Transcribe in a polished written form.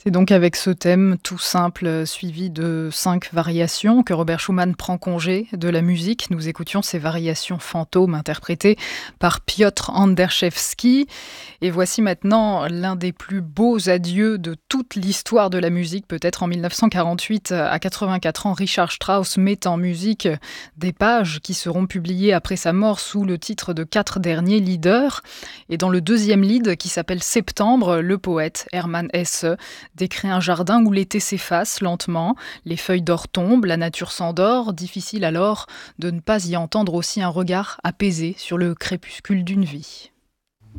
C'est donc avec ce thème tout simple, suivi de 5 variations que Robert Schumann prend congé de la musique. Nous écoutions ces variations fantômes interprétées par Piotr Anderszewski. Et voici maintenant l'un des plus beaux adieux de toute l'histoire de la musique. Peut-être en 1948, à 84 ans, Richard Strauss met en musique des pages qui seront publiées après sa mort sous le titre de 4 derniers leaders. Et dans le deuxième lead, qui s'appelle Septembre, le poète Hermann Hesse décrit un jardin où l'été s'efface lentement, les feuilles d'or tombent, la nature s'endort, difficile alors de ne pas y entendre aussi un regard apaisé sur le crépuscule d'une vie.